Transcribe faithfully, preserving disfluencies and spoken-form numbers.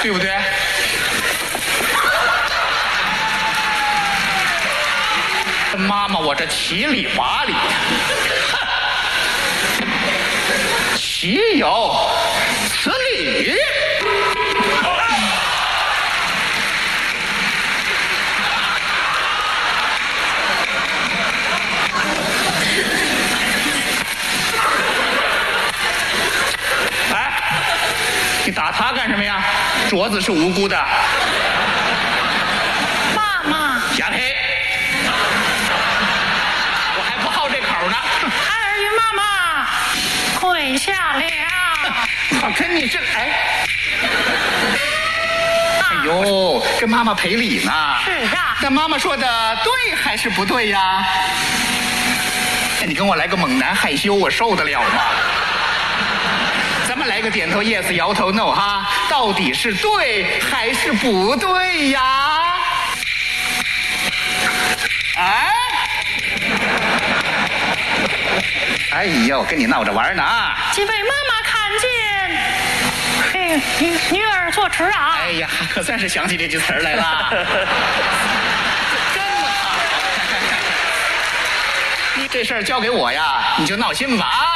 对不对？妈妈，我这七里八里，哼，岂有此理！你打他干什么呀？镯子是无辜的。 妈妈， 瞎黑，我还不好这口呢。 儿与妈妈跪下了。 我跟你这，哎，哎呦，跟妈妈赔礼呢。 是啊。 那妈妈说的对还是不对呀？哎，你跟我来个猛男害羞，我受得了吗？咱们来个点头 yes 摇头 no 哈，到底是对还是不对呀？哎，哎呦，跟你闹着玩呢啊！ 既被妈妈看见，这女女儿坐迟啊！ 哎呀，可算是想起这句词儿来了。真好，你这事儿交给我呀，你就闹心吧啊！